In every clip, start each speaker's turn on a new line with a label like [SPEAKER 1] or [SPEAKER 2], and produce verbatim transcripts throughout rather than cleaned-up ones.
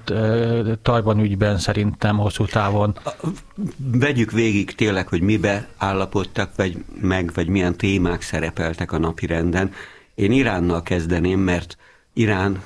[SPEAKER 1] tehát Tajvan ügyben szerintem hosszú távon.
[SPEAKER 2] Vegyük végig tényleg, hogy mibe állapodtak vagy meg, vagy milyen témák szerepeltek a napirenden. Én Iránnal kezdeném, mert Irán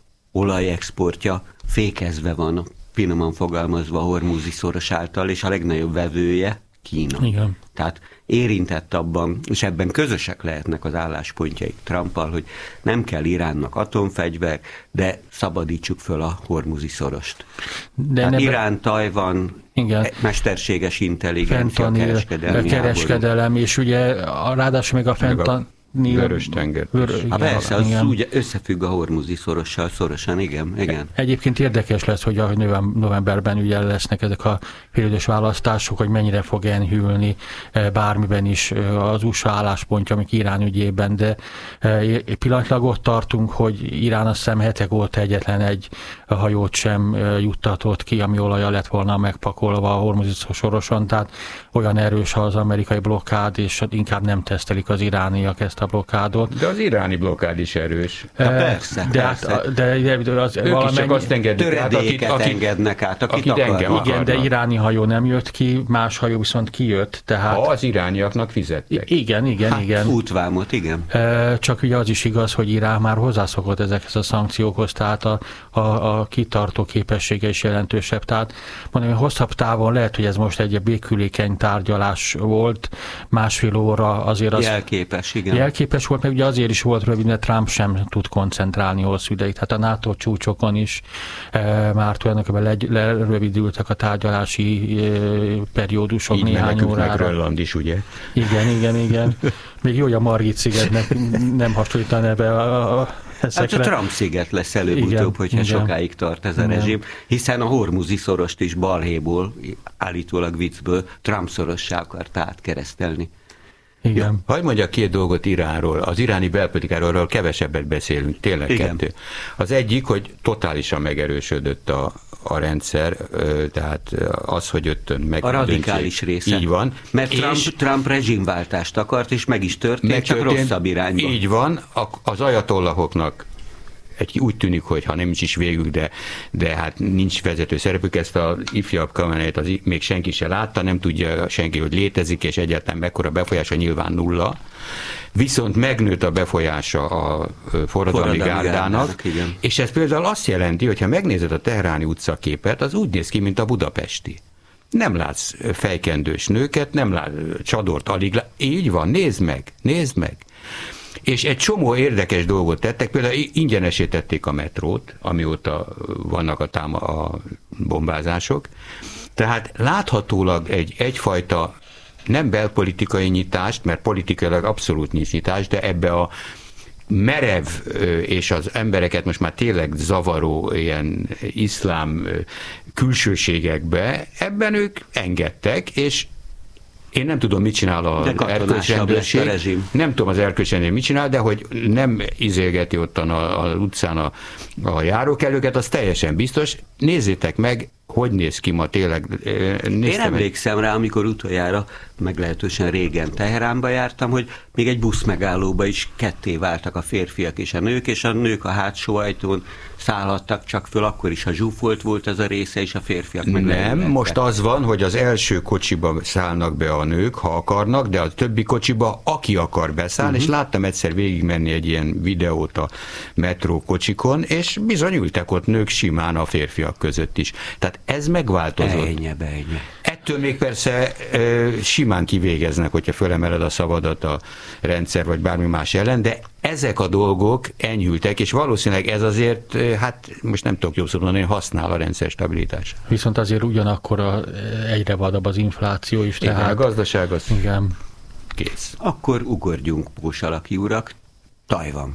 [SPEAKER 2] olajexportja fékezve van, finoman fogalmazva a Hormuzi szoros által, és a legnagyobb vevője Kína.
[SPEAKER 1] Igen.
[SPEAKER 2] Tehát érintett abban, és ebben közösek lehetnek az álláspontjaik Trumpal, hogy nem kell Iránnak atomfegyver, de szabadítsuk föl a Hormuzi szorost. De Tehát Irán, Tajvan, igen. mesterséges intelligencia, kereskedelmi
[SPEAKER 1] kereskedelem, háború. És ugye ráadásul még a fentan...
[SPEAKER 3] Vörös tenger.
[SPEAKER 2] Hát persze, az igen. Úgy összefügg a Hormuzi szorossal szorosan, igen, igen.
[SPEAKER 1] Egyébként érdekes lesz, hogy a novemberben ugye lesznek ezek a félidős választások, hogy mennyire fog enyhülni bármiben is az u es á álláspontja, amik Irán ügyében, de pillanatlag ott tartunk, hogy Irán azt hiszem hetek óta egyetlen egy hajót sem juttatott ki, ami olaja lett volna megpakolva a Hormuzi soroson, tehát olyan erős az amerikai blokkád, és inkább nem tesztelik az irániak ezt a blokkádot.
[SPEAKER 3] De az iráni blokkád is erős.
[SPEAKER 2] De persze,
[SPEAKER 1] de,
[SPEAKER 2] persze.
[SPEAKER 1] De, de, de az
[SPEAKER 3] ők is csak azt engedik
[SPEAKER 2] töredéket át, akit, engednek át, akit akar.
[SPEAKER 1] Igen, de iráni hajó nem jött ki, más hajó viszont kijött. Tehát...
[SPEAKER 3] Ha az irániaknak fizettek.
[SPEAKER 1] Igen, igen,
[SPEAKER 2] hát,
[SPEAKER 1] igen.
[SPEAKER 2] Útvámot, igen.
[SPEAKER 1] Csak ugye az is igaz, hogy Irán már hozzászokott ezekhez a szankciókhoz, tehát a, a, a kitartó képessége is jelentősebb. Tehát mondom, hogy hosszabb távon lehet, hogy ez most egy békülékeny tárgyalás volt, másfél óra azért az...
[SPEAKER 2] Jelképes, igen.
[SPEAKER 1] Jelképes volt, meg ugye azért is volt rövid, mert Trump sem tud koncentrálni hosszú ideig. Tehát a NATO csúcsokon is e, már tulajdonképpen lerövidültek a tárgyalási e, periódusok
[SPEAKER 3] így
[SPEAKER 1] néhány órára.
[SPEAKER 3] Meg Grönland is, ugye?
[SPEAKER 1] Igen, igen, igen. Még jó, hogy a Margit-szigetnek nem hasonlítaná be a, a ezekre.
[SPEAKER 2] Hát a Trump-sziget lesz előbb-utóbb, hogyha igen. sokáig tart ez a igen. rezsim, hiszen a Hormuzi szorost is balhéból, állítólag viccből Trump szorossá akarta átkeresztelni.
[SPEAKER 1] Igen.
[SPEAKER 3] Ja, hadd mondjak két dolgot Iránról. Az iráni belpolitikáról kevesebbet beszélünk, tényleg igen. kettő. Az egyik, hogy totálisan megerősödött a, a rendszer, tehát az, hogy öttön meg...
[SPEAKER 2] A radikális része.
[SPEAKER 3] Így van.
[SPEAKER 2] Mert Trump, Trump rezsimváltást akart, és meg is történt, megtörtént, csak rosszabb irányba.
[SPEAKER 3] Így van, az ajatollahoknak egy, úgy tűnik, hogy ha nem is végük, de, de hát nincs vezető szerepük, ezt az ifjabb Khameneit az még senki se látta, nem tudja senki, hogy létezik, és egyáltalán mekkora befolyása, nyilván nulla. Viszont megnőtt a befolyása a forradalmi gárdának, és ez például azt jelenti, hogy ha megnézed a teheráni utcaképet, az úgy néz ki, mint a budapesti. Nem látsz fejkendős nőket, nem látsz csadort alig, így van, nézd meg, nézd meg. És egy csomó érdekes dolgot tettek, például ingyenesítették a metrót, amióta vannak a, táma, a bombázások. Tehát láthatólag egy, egyfajta nem belpolitikai nyitást, mert politikailag abszolút nincs nyitás, de ebbe a merev és az embereket most már tényleg zavaró ilyen iszlám külsőségekbe, ebben ők engedtek, és én nem tudom, mit csinál az erkölcsrendőrség, nem tudom az erkölcsrendőrség mit csinál, de hogy nem izélgeti ottan az utcán a, a járókelőket, az teljesen biztos. Nézzétek meg, hogy néz ki ma tényleg.
[SPEAKER 2] Én emlékszem rá, amikor utoljára, meglehetősen régen Teheránba jártam, hogy még egy busz megállóba is ketté váltak a férfiak és a nők, és a nők a hátsó ajtón szállhattak csak föl, akkor is, ha zsúfolt volt ez a része, és a férfiak meg
[SPEAKER 3] nem, most az van, hogy az első kocsiba szállnak be a nők, ha akarnak, de a többi kocsiba, aki akar beszállni, uh-huh. és láttam egyszer végigmenni egy ilyen videót a metró kocsikon, és bizony ültek ott nők simán a férfiak között is. Tehát ez megváltozott.
[SPEAKER 2] Bejnye, bejnye.
[SPEAKER 3] Ettől még persze e, simán kivégeznek, hogyha fölemeled a szavadat a rendszer, vagy bármi más ellen, de ezek a dolgok enyhültek, és valószínűleg ez azért, hát most nem tudok jól szóval, hogy használ a rendszer stabilitását.
[SPEAKER 1] Viszont azért ugyanakkor a, egyre vadabb az infláció is.
[SPEAKER 3] Igen,
[SPEAKER 1] tehát...
[SPEAKER 3] a gazdaság az
[SPEAKER 1] igen.
[SPEAKER 3] kész.
[SPEAKER 2] Akkor ugorjunk, Pósalaki urak, Tajvan.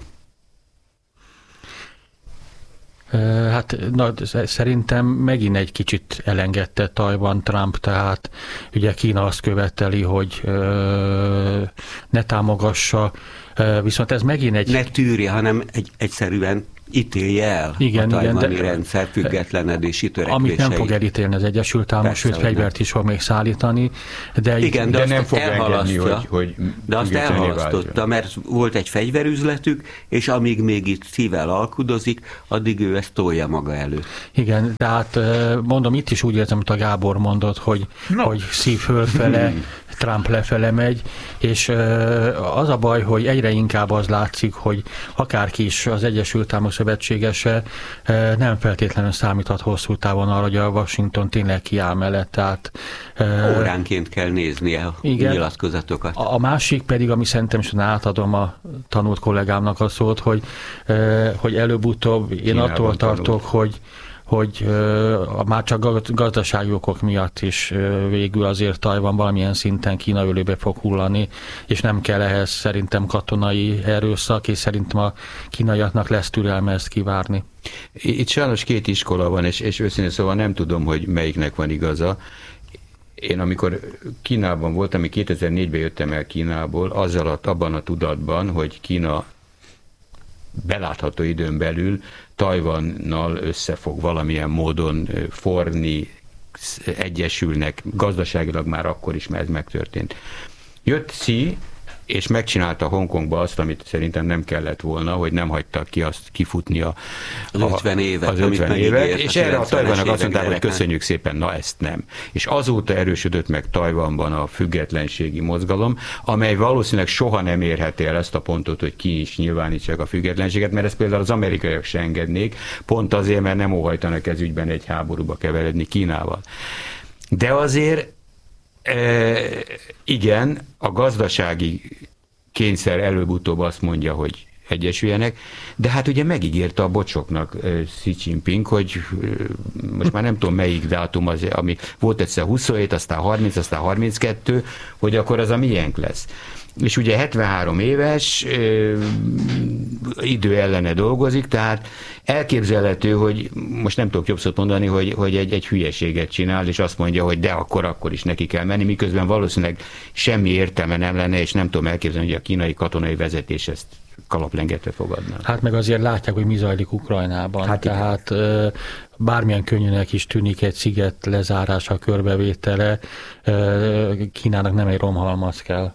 [SPEAKER 1] Hát na, szerintem megint egy kicsit elengedte Tajvan Trump, tehát ugye Kína azt követeli, hogy ö, ne támogassa, ö, viszont ez megint egy...
[SPEAKER 2] Ne tűrje, hanem egy, egyszerűen ítélje el
[SPEAKER 1] igen,
[SPEAKER 2] a tajvani
[SPEAKER 1] igen,
[SPEAKER 2] rendszer függetlenedési törekvéseit.
[SPEAKER 1] Amit nem fog elítélni az Egyesült Államok, sőt fegyvert is fog még szállítani. De
[SPEAKER 2] igen, de,
[SPEAKER 3] de
[SPEAKER 2] azt
[SPEAKER 3] nem fog engedni, hogy, hogy
[SPEAKER 2] de azt elhalasztotta, mert volt egy fegyverüzletük, és amíg még itt szívvel alkudozik, addig ő ezt tolja maga előtt.
[SPEAKER 1] Igen, tehát mondom, itt is úgy érzem, amit a Gábor mondott, hogy, no. hogy szív fölfele, Trump lefele megy, és az a baj, hogy egyre inkább az látszik, hogy akárki is az Egyesült Államok szövetségese nem feltétlenül számíthat hosszú távon arra, hogy a Washington tényleg kiáll mellett. Tehát,
[SPEAKER 2] óránként kell néznie a igen, nyilatkozatokat.
[SPEAKER 1] A másik pedig, ami szerintem is átadom a tanult kollégámnak a szót, hogy, hogy előbb-utóbb én Kínában attól tartok, tanult. hogy hogy uh, már csak gazdasági okok miatt is uh, végül azért Tajvan valamilyen szinten Kína ölébe fog hullani, és nem kell ehhez szerintem katonai erőszak, és szerintem a kínaiaknak lesz türelme ezt kivárni.
[SPEAKER 3] Itt sajnos két iskola van, és, és őszintén szóval nem tudom, hogy melyiknek van igaza. Én amikor Kínában voltam, én kétezer-négyben jöttem el Kínából, azzal a, abban a tudatban, hogy Kína belátható időn belül Tajvannal össze fog valamilyen módon forni, egyesülnek, gazdaságilag már akkor is, mert ez megtörtént. Jött Xi, és megcsinálta Hongkongba azt, amit szerintem nem kellett volna, hogy nem hagytak ki azt kifutni a,
[SPEAKER 2] az ötven évet,
[SPEAKER 3] az ötven évet és erre a Tajvannak azt mondták, hogy köszönjük szépen, na ezt nem. És azóta erősödött meg Tajvanban a függetlenségi mozgalom, amely valószínűleg soha nem érheti el ezt a pontot, hogy ki is nyilvánítsák a függetlenséget, mert ezt például az amerikaiak se engednék, pont azért, mert nem óhajtanak ez ügyben egy háborúba keveredni Kínával. De azért E, igen, a gazdasági kényszer előbb-utóbb azt mondja, hogy egyesüljenek, de hát ugye megígérte a bocsoknak Xi Jinping, hogy most már nem tudom melyik dátum az, ami volt egyszer huszonhét, aztán harminc, aztán harminckettő, hogy akkor az a miénk lesz. És ugye hetvenhárom éves, ö, idő ellene dolgozik, tehát elképzelhető, hogy most nem tudok jobb szót mondani, hogy, hogy egy, egy hülyeséget csinál, és azt mondja, hogy de akkor, akkor is neki kell menni, miközben valószínűleg semmi értelme nem lenne, és nem tudom elképzelni, hogy a kínai katonai vezetés ezt kalaplengetve fogadná.
[SPEAKER 1] Hát meg azért látják, hogy mi zajlik Ukrajnában. Hát tehát igen. Bármilyen könnyűnek is tűnik egy sziget lezárása, körbevétele, Kínának nem egy romhalmaz kell.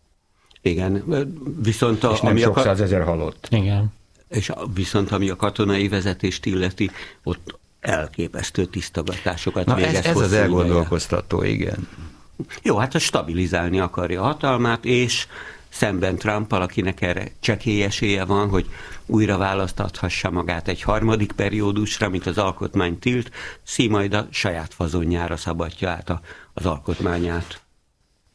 [SPEAKER 2] Igen, viszont a,
[SPEAKER 3] és nem
[SPEAKER 2] ami
[SPEAKER 3] sok
[SPEAKER 2] a,
[SPEAKER 3] százezer halott.
[SPEAKER 1] Igen.
[SPEAKER 2] És viszont ami a katonai vezetést illeti, ott elképesztő tisztogatásokat
[SPEAKER 3] Na
[SPEAKER 2] végez.
[SPEAKER 3] Ez, ez az elgondolkoztató, igen.
[SPEAKER 2] Jó, hát a stabilizálni akarja a hatalmát, és szemben Trumpal, akinek erre csekély esélye van, hogy újra választathassa magát egy harmadik periódusra, mint az alkotmány tilt, Xi majd a saját fazonjára szabadja át a, az alkotmányát.